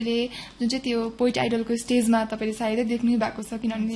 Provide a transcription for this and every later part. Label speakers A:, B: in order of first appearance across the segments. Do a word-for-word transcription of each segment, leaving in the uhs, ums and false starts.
A: जुन चाहिँ त्यो पोइट आइडलको स्टेजमा तपाईँले सायदै देख्नु भएको छ, किनभने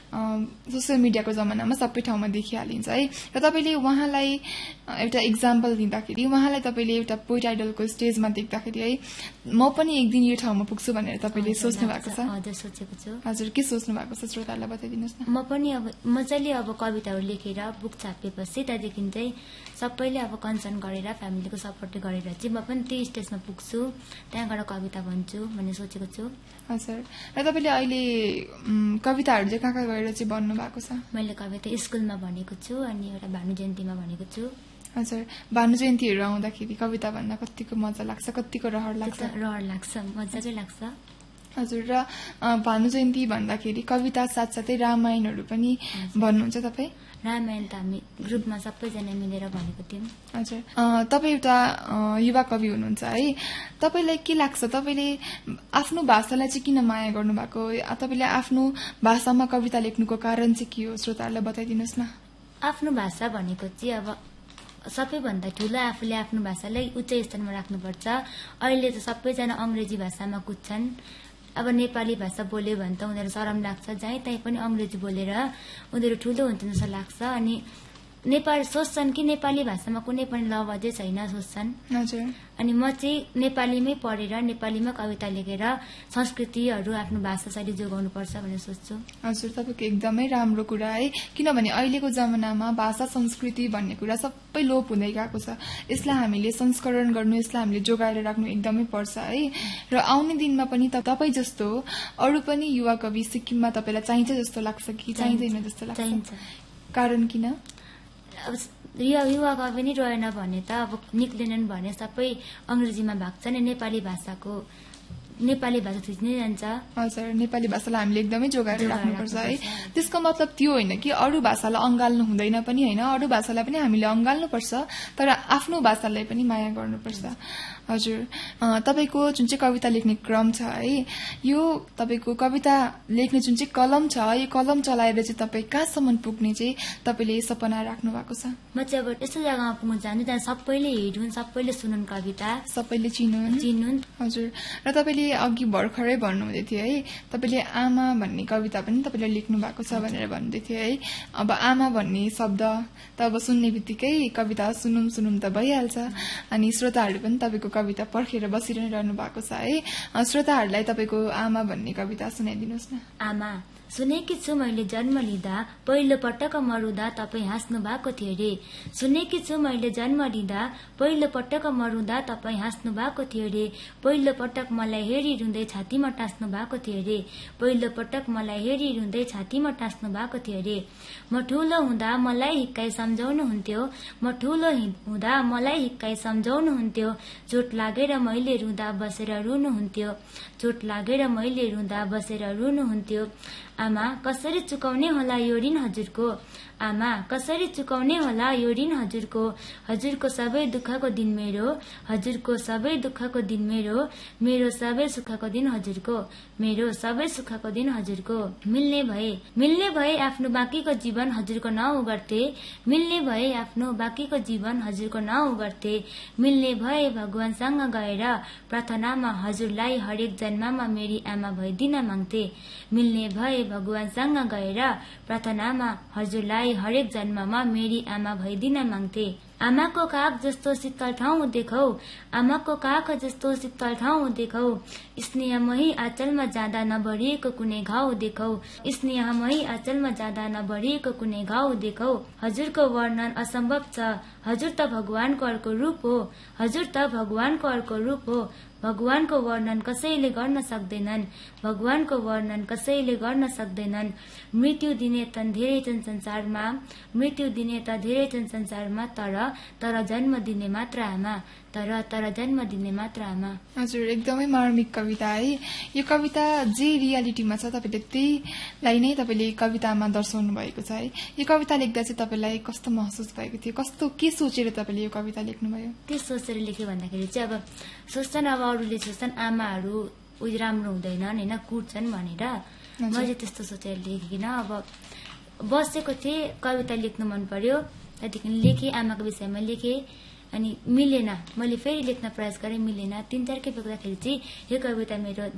A: सोसियल मिडियाको जमानामा सबै ठाउँमा देखिहालिन्छ है। र तपाईँले उहाँलाई एउटा इक्जाम्पल दिँदाखेरि उहाँलाई तपाईँले एउटा पोइट आइडलको स्टेजमा देख्दाखेरि है म पनि एक दिन यो ठाउँमा पुग्छु भनेर तपाईँले सोच्नु भएको छ?
B: हजुर, सोचेको छु।
A: हजुर, के सोच्नु भएको छ श्रोताहरूलाई बताइदिनुहोस् न।
B: म पनि अब मजाले अब कविताहरू लेखेर बुक छापेपछि त्यहाँदेखि चाहिँ सबैले अब कन्सर्न गरेर फ्यामिलीको सपोर्ट गरेर चाहिँ म पनि त्यो स्टेजमा पुग्छु, त्यहाँ गएर कविता भन्छु भन्ने सोचेको छु।
A: हजुर, र तपाईँले अहिले कविताहरू चाहिँ कहाँ कहाँ गएर चाहिँ भन्नु भएको छ?
B: मैले कविता स्कुलमा भनेको छु अनि एउटा भानु जयन्तीमा भनेको छु।
A: हजुर, भानु जयन्तीहरू आउँदाखेरि कविता भन्न कतिको मजा लाग्छ, कतिको रहर लाग्छ?
B: रहर लाग्छ, मजाकै लाग्छ।
A: हजुर, र भानु जयन्ती भन्दाखेरि कविता साथसाथै रामायणहरू पनि भन्नुहुन्छ तपाईँ?
B: रामायण त हामी ग्रुपमा सबैजना मिलेर भनेको थियौँ।
A: हजुर, तपाईँ एउटा युवा कवि हुनुहुन्छ है, तपाईँलाई के लाग्छ, तपाईँले आफ्नो भाषालाई चाहिँ किन माया गर्नुभएको, तपाईँले आफ्नो भाषामा कविता लेख्नुको कारण चाहिँ के हो, श्रोताहरूलाई बताइदिनुहोस् न।
B: आफ्नो भाषा भनेको चाहिँ अब सबैभन्दा ठुलो आफूले आफ्नो भाषालाई उच्च स्थानमा राख्नुपर्छ। अहिले त सबैजना अङ्ग्रेजी भाषामा कुद्छन्, अब नेपाली भाषा बोल्यो भने त उनीहरू शरम लाग्छ, जहीँ तहीँ पनि अङ्ग्रेजी बोलेर उनीहरू ठुलो हुन्छन् जस्तो लाग्छ। अनि नेपाली सोच्छन् कि नेपाली भाषामा कुनै पनि लवजै छैन सोच्छन्।
A: हजुर,
B: अनि म चाहिँ नेपालीमै पढेर नेपालीमा कविता लेखेर संस्कृतिहरू आफ्नो भाषा शैली जोगाउनु पर्छ भनेर सोच्छु।
A: हजुर, तपाईँको एकदमै राम्रो कुरा है, किनभने अहिलेको जमानामा भाषा संस्कृति भन्ने कुरा सबै लोप हुँदै गएको छ। यसलाई हामीले संस्करण गर्नु, यसलाई हामीले जोगाएर राख्नु एकदमै पर्छ है। र आउने दिनमा पनि तपाईँ जस्तो अरू पनि युवा कवि सिक्किममा तपाईँलाई चाहिन्छ जस्तो लाग्छ कि चाहिँदैन जस्तो लाग्छ?
B: चाहिन्छ।
A: कारण किन?
B: अब युवा कवि नै रहेन भने त अब निक्लेनन् भने सबै अङ्ग्रेजीमा भाग्छन्, नेपाली भाषाको नेपाली भाषा थिच्नै जान्छ।
A: हजुर, नेपाली भाषालाई हामीले एकदमै जोगाएर राख्नुपर्छ है। त्यसको मतलब त्यो होइन कि अरू भाषालाई अँगाल्नु हुँदैन पनि होइन, अरू भाषालाई पनि हामीले अँगाल्नुपर्छ, तर आफ्नो भाषालाई पनि माया गर्नुपर्छ। हजुर, तपाईँको जुन चाहिँ कविता लेख्ने क्रम छ है, यो तपाईँको कविता लेख्ने जुन चाहिँ कलम छ, यो कलम चलाएर चाहिँ तपाईँ कहाँसम्म पुग्ने चाहिँ तपाईँले सपना राख्नु भएको छ?
B: म चाहिँ अब यस्तो जग्गामा पुग्न चाहन्छु जहाँ सबैले हेरुन्, सबैले सुनुन् कविता,
A: सबैले चिनुन्
B: चिनुन्।
A: हजुर, र तपाईँले अघि भर्खरै भन्नुहुँदै थियो है, तपाईँले आमा भन्ने कविता पनि तपाईँले लेख्नु भएको छ भनेर भन्नुहुँदै थियो है। अब आमा भन्ने शब्द त अब सुन्ने बित्तिकै कविता सुनुम सुनुम त भइहाल्छ, अनि श्रोताहरू पनि तपाईँको कविता पर्खेर बसिरहनु भएको छ है। श्रोताहरूलाई तपाईँको आमा भन्ने कविता सुनाइदिनुहोस् न।
B: आमा, सुनेकी छु मैले जन्म लिँदा पहिलो पटक मरुँदा तपाईँ हाँस्नु भएको थियो रे। सुनेकी छु मैले जन्म लिँदा पहिलो पटक मरुँदा तपाईँ हाँस्नु भएको थियो रे। पहिलो पटक मलाई हेरी रुँदै छातीमा टाँस्नु भएको थियो रे। पहिलो पटक मलाई हेरी रुँदै छातीमा टाँस्नु भएको थियो रे। म ठुलो हुँदा मलाई हिक्काइ सम्झाउनु हुन्थ्यो, म ठुलो हुँदा मलाई हिक्काइ सम्झाउनु हुन्थ्यो। चोट लागेर मैले रुँदा बसेर रुनुहुन्थ्यो, चोट लागेर मैले रुँदा बसेर रुनुहुन्थ्यो। आमा, कसरी चुकाउने होला यो ऋण हजुरको, आमा कसरी चुकाउने होला यो ऋण हजुरको। हजुरको सबै दुःखको दिन मेरो, हजुरको सबै दुःखको दिन मेरो, मेरो सबै सुखको दिन हजुरको, मेरो सबै सुखको दिन हजुरको। मिल्ने भए मिल्ने भए आफ्नो बाँकीको जीवन हजुरको नाउँ गर्थे, मिल्ने भए आफ्नो बाँकीको जीवन हजुरको नाउँ गर्थे। मिल्ने भए भगवानसँग गएर प्रार्थनामा हजुरलाई हरेक जन्ममा मेरी आमा भइदिन माग्थे। मिल्ने भए भगवानसँग गएर प्रार्थनामा हजुरलाई हरेक जन्ममा मेरी आमा भइदिन माग्थे। आमाको काख जस्तो शीतल ठाउँ देखौ, आमाको काख जस्तो शीतल ठाउँ देखौ। स्नेहमयी आँचलमा जाँदा नभरिएको कुनै घाउ देखौ, स्नेहमयी आँचलमा जाँदा नभरिएको कुनै घाउ देखौ। हजुरको वर्णन असम्भव छ, हजुर त भगवानको अर्को रूप हो, हजुर त भगवानको अर्को रूप हो। भगवानको वर्णन कसैले गर्न सक्दैनन्, भगवानको वर्णन कसैले गर्न सक्दैनन्। मृत्यु दिने त धेरै छन् संसारमा, मृत्यु दिने त धेरै छन् संसारमा, तर तर जन्म दिने मात्र आमा, तर तर जन्म दिने मात्र आमा।
A: हजुर, एकदमै मार्मिक कविता है। यो कविता जे रियालिटीमा छ तपाईँले त्यहीलाई नै तपाईँले कवितामा दर्शाउनु भएको छ है। यो कविता लेख्दा चाहिँ तपाईँलाई कस्तो महसुस भएको थियो, कस्तो के सोचेर तपाईँले यो कविता लेख्नुभयो?
B: के सोचेर लेख्यो भन्दाखेरि चाहिँ अब सोच्छन्, अब अरूले सोच्छन् आमाहरू उयो राम्रो हुँदैनन् होइन, कुट्छन् भनेर। मैले त्यस्तो सोचेर लेखिनँ। अब बसेको थिएँ, कविता लेख्नु मन पर्यो, त्यहाँदेखि लेखेँ, आमाको विषयमा लेखेँ। अनि मिलेन। मैले फेरि लेख्न प्रयास गरेँ, मिलेन। तीन चार खेप लेख्दाखेरि चाहिँ यो कविता मेरो